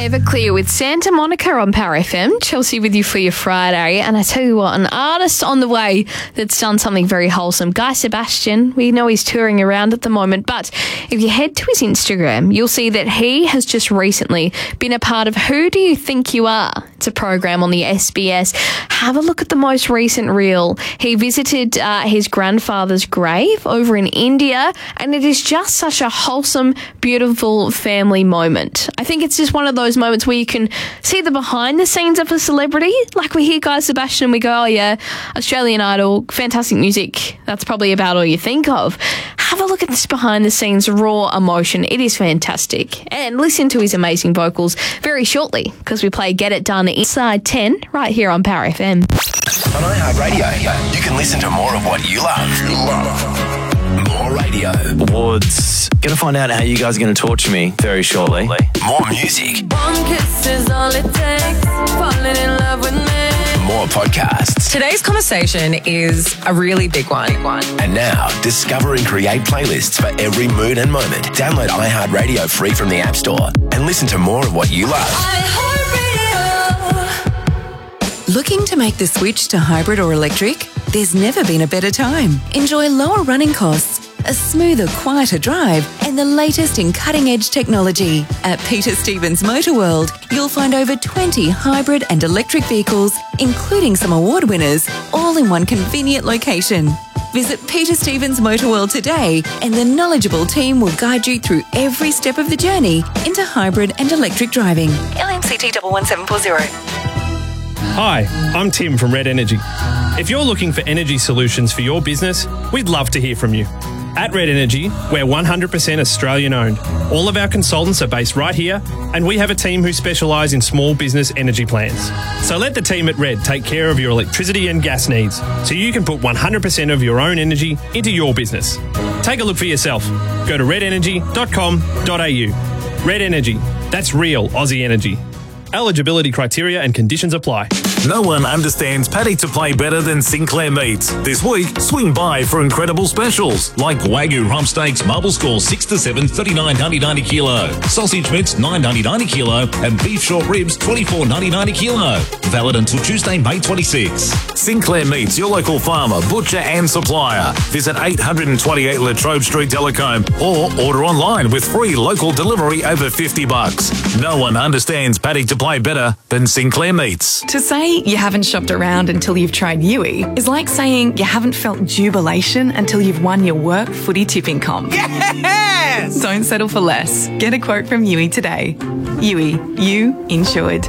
Everclear with Santa Monica on Power FM. Chelsea with you for your Friday. And I tell you what, an artist on the way that's done something very wholesome. Guy Sebastian, we know he's touring around at the moment, but if you head to his Instagram, you'll see that he has just recently been a part of Who Do You Think You Are? It's a program on the SBS. Have a look at the most recent reel. He visited his grandfather's grave over in India, and it is just such a wholesome, beautiful family moment. I think it's just one of those moments where you can see the behind the scenes of a celebrity. Like we hear Guy Sebastian and we go, oh yeah, Australian Idol, fantastic music. That's probably about all you think of. Have a look at this behind the scenes raw emotion. It is fantastic. And listen to his amazing vocals very shortly because we play Get It Done Inside 10 right here on Power FM. On iHeartRadio, you can listen to more of what you love. More radio. Awards. Gonna find out how you guys are going to torture me very shortly. More music. One kiss is all it takes. Falling in love with me. More podcasts. Today's conversation is a really big one. And now, discover and create playlists for every mood and moment. Download iHeartRadio free from the App Store and listen to more of what you love. Looking to make the switch to hybrid or electric? There's never been a better time. Enjoy lower running costs, a smoother, quieter drive, and the latest in cutting-edge technology. At Peter Stevens Motor World, you'll find over 20 hybrid and electric vehicles, including some award winners, all in one convenient location. Visit Peter Stevens Motor World today, and the knowledgeable team will guide you through every step of the journey into hybrid and electric driving. LMCT 11740. Hi, I'm Tim from Red Energy. If you're looking for energy solutions for your business, we'd love to hear from you. At Red Energy, we're 100% Australian owned. All of our consultants are based right here, and we have a team who specialise in small business energy plans. So let the team at Red take care of your electricity and gas needs, so you can put 100% of your own energy into your business. Take a look for yourself. Go to redenergy.com.au. Red Energy, that's real Aussie energy. Eligibility criteria and conditions apply. No one understands paddock to play better than Sinclair Meats. This week, swing by for incredible specials like Wagyu rump steaks, marble score 6 to 7, $39.99 a kilo. Sausage mitts, $9.99 a kilo, and beef short ribs, $24.99 a kilo. Valid until Tuesday, May 26. Sinclair Meats, your local farmer, butcher and supplier. Visit 828 Latrobe Street, Telecombe, or order online with free local delivery over $50. No one understands paddock to play better than Sinclair Meats. To say you haven't shopped around until you've tried Yui is like saying you haven't felt jubilation until you've won your work footy tipping comp. Yes! Don't settle for less. Get a quote from Yui today. Yui, you insured.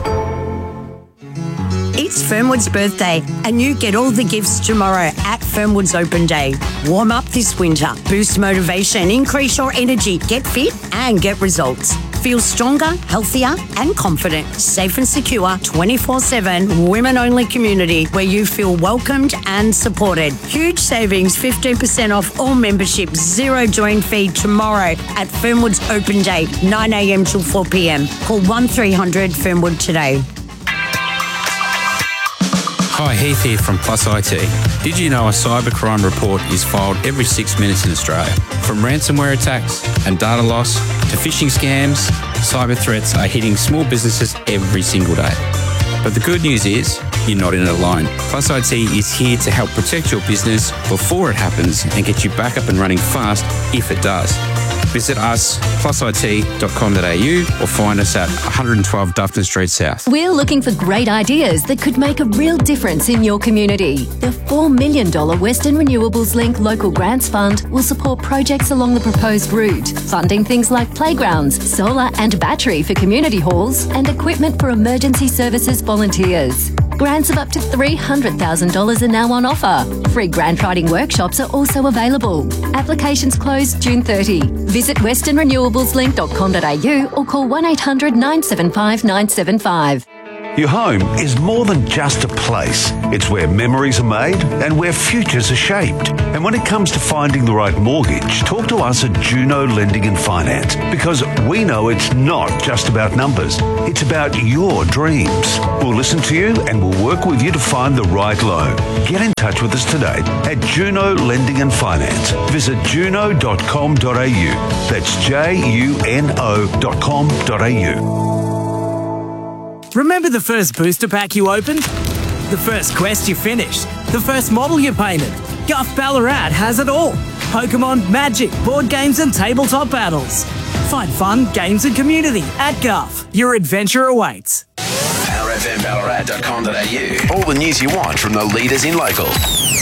It's Fernwood's birthday and you get all the gifts tomorrow at Fernwood's Open Day. Warm up this winter, boost motivation, increase your energy, get fit and get results. Feel stronger, healthier and confident. Safe and secure, 24/7, women-only community where you feel welcomed and supported. Huge savings, 15% off all membership, zero join fee tomorrow at Fernwood's Open Day, 9 a.m. till 4 p.m. Call 1300 Fernwood today. Hi, Heath here from Plus IT. Did you know a cybercrime report is filed every 6 minutes in Australia? From ransomware attacks and data loss to phishing scams, cyber threats are hitting small businesses every single day. But the good news is, you're not in it alone. Plus IT is here to help protect your business before it happens and get you back up and running fast if it does. Visit us, plusit.com.au, or find us at 112 Dufton Street South. We're looking for great ideas that could make a real difference in your community. The $4 million Western Renewables Link Local Grants Fund will support projects along the proposed route, funding things like playgrounds, solar and battery for community halls, and equipment for emergency services volunteers. Grants of up to $300,000 are now on offer. Free grant writing workshops are also available. Applications close June 30. Visit westernrenewablesLink.com.au or call 1800 975 975. Your home is more than just a place. It's where memories are made and where futures are shaped. And when it comes to finding the right mortgage, talk to us at Juno Lending and Finance, because we know it's not just about numbers. It's about your dreams. We'll listen to you and we'll work with you to find the right loan. Get in touch with us today at Juno Lending and Finance. Visit juno.com.au. That's juno.com.au. Remember the first booster pack you opened? The first quest you finished? The first model you painted? Guff Ballarat has it all. Pokemon, Magic, board games and tabletop battles. Find fun, games and community at Guff. Your adventure awaits. powerfmballarat.com.au. All the news you want from the leaders in local.